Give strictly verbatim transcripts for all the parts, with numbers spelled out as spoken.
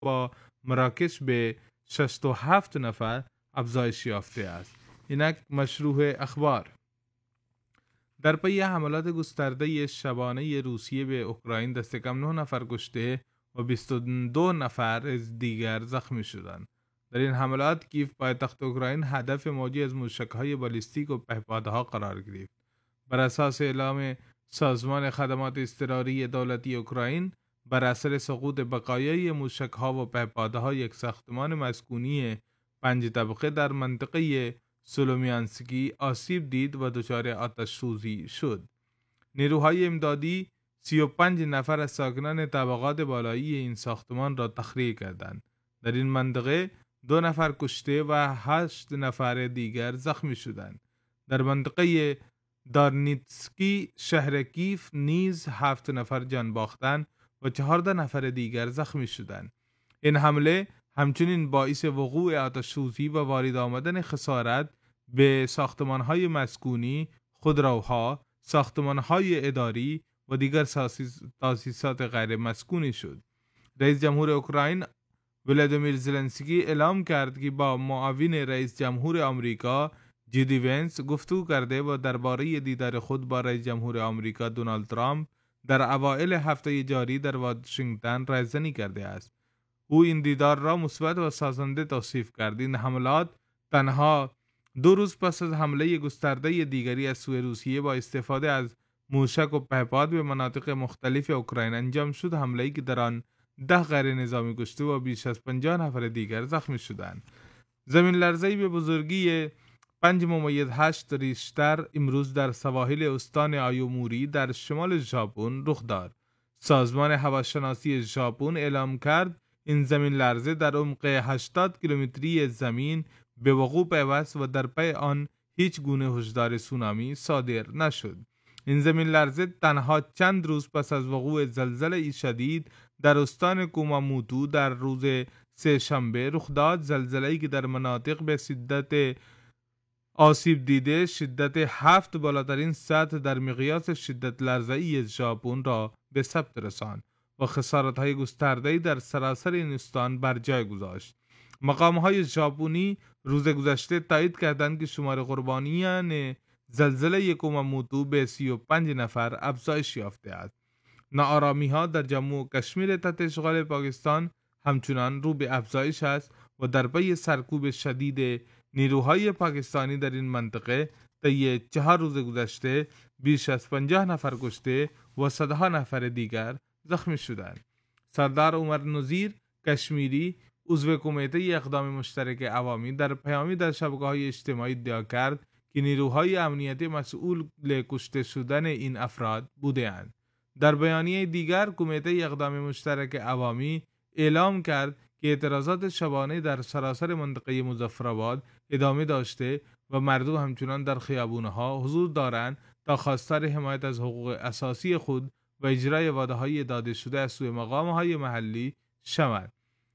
با مراکش به شصت و هفت نفر افزایش یافته است. اینک مشروع اخبار. در پی حملات گسترده شبانه روسیه به اوکراین دست کم نه نفر کشته و بیست و دو نفر از دیگر زخمی شدند. در این حملات کیف پایتخت اوکراین هدف موجی از موشک‌های بالیستیک و پهپادها قرار گرفت. بر اساس اعلام سازمان خدمات اضطراری دولتی اوکراین، بر اثر سقوط بقایای موشک‌ها و پهپادها یک ساختمان مسکونی پنج طبقه در منطقه سولومیانسکی آسیب دید و دچار آتش سوزی شد. نیروهای امدادی سی و پنج نفر از ساکنان طبقات بالایی این ساختمان را تخلیه کردند. در این منطقه دو نفر کشته و هشت نفر دیگر زخمی شدند. در منطقه دارنیتسکی شهر کیف نیز هفت نفر جان باختند و چهارده نفر دیگر زخمی شدند. این حمله همچنین باعث وقوع آتش سوزی و وارد آمدن خسارت به ساختمان‌های مسکونی، خودروها، ساختمان‌های اداری و دیگر تاسیسات غیر مسکونی شد. رئیس جمهور اوکراین ولادیمیر زلنسکی اعلام کرد که با معاون رئیس جمهور آمریکا جی دی ونس گفتگو کرده و درباره دیدار خود با رئیس جمهور آمریکا دونالد ترامپ در اوایل هفته جاری در واشنگتن رایزنی کرده است. او این دیدار را مثبت و سازنده توصیف کرد. این حملات تنها دو روز پس از حمله گسترده دیگری از سوی روسیه با استفاده از موشک و پهپاد به مناطق مختلف اوکراین انجام شد، حمله‌ای که در آن ده غیر نظامی کشته و بیش از پنجاه نفر دیگر زخمی شدند. زمین لرزه‌ای به بزرگی پنج ممیز هشت ریشتر امروز در سواحل استان آیوموری در شمال ژاپن رخ داد. سازمان هواشناسی ژاپن اعلام کرد این زمین لرزه در عمق هشتاد کیلومتری زمین به وقوع پیوست و در پی آن هیچ گونه هشدار سونامی صادر نشد. این زمین لرزه تنها چند روز پس از وقوع زلزله شدید در استان کوماموتو در روز سه شنبه رخ داد. زلزله‌ای که در مناطق به شدت آسیب دیده شدت هفت بالاترین سطح در مقیاس شدت لرزه‌ای ژاپن را به ثبت رساند و خسارت‌های گسترده‌ای در سراسر این استان بر جای گذاشت. مقام‌های ژاپنی روز گذشته تایید کردند که شمار قربانیان زلزله کوماموتو به سی و پنج نفر افزایش یافته است. ناآرامی‌ها در جموں و کشمیر تحت اشغال پاکستان همچنان رو به افزایش است و در پی سرکوب شدید نیروهای پاکستانی در این منطقه طی چهار روز گذشته بیش از پنجاه نفر کشته و صدها نفر دیگر زخمی شدند. سردار عمر نذیر کشمیری عضو کمیته اقدام مشترک عوامی در پیامی در شبکه‌های اجتماعی ادعا کرد که نیروهای امنیتی مسئول کشته شدن این افراد بوده‌اند. در بیانیه دیگر کمیته اقدام مشترک عوامی اعلام کرد که اعتراضات شبانه در سراسر منطقه مظفرآباد ادامه داشته و مردم همچنان در خیابان‌ها حضور دارند تا خواستار حمایت از حقوق اساسی خود و اجرای وعده‌های داده شده از سوی مقام‌های محلی شوند.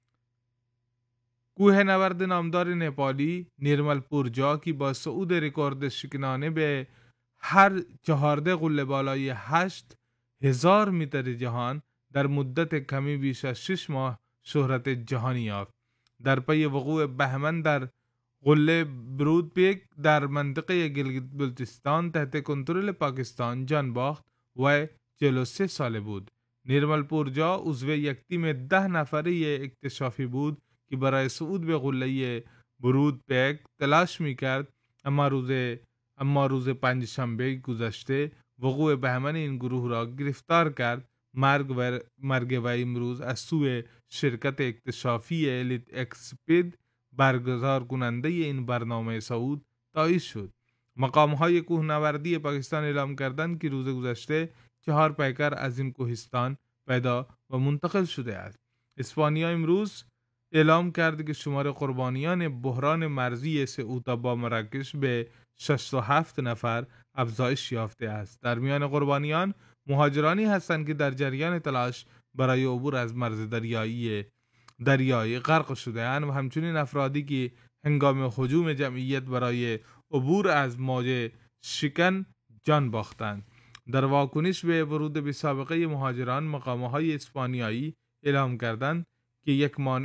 کوهنورد نامدار نپالی نیرمل پورجا که با صعود رکورد شکنانه به هر چهارده قله بالای هشت هزار متر جهان در مدت کمی بیش از شش ماه شهرت جهانی یافت. در پی وقوع بهمن در قله برودپیک در منطقه گیلگیت بلتستان تحت کنترل پاکستان جان باخت و چهل و سه ساله بود. نیرمل پورجا عضو یک تیم ده نفره اکتشافی بود که برای صعود به قله برودپیک تلاش میکرد، اما روز اما روز پنج شنبه گذشته وقوع بهمن این گروه را گرفتار کرد. مرگ و مرگ و امروز از سوی شرکت اکتشافی الیت اکسپید برگزار کننده این برنامه صعود تایید شد. مقام‌های کوهنوردی پاکستان اعلام کردند که روز گذشته چهار پیکر از این کوهستان پیدا و منتقل شده است. اسپانیا امروز اعلام کرد که شمار قربانیان بحران مرزی سئوتا با مراکش به شصت و هفت نفر افزایش یافته است. در میان قربانیان مهاجرانی هستند که در جریان تلاش برای عبور از مرز دریایی دریایی غرق شده اند و همچنین افرادی که هنگام هجوم جمعیت برای عبور از موج شکن جان باختند. در واکنش به ورود به سابقه مهاجران، مقام‌های اسپانیایی اعلام کردند که یک مانع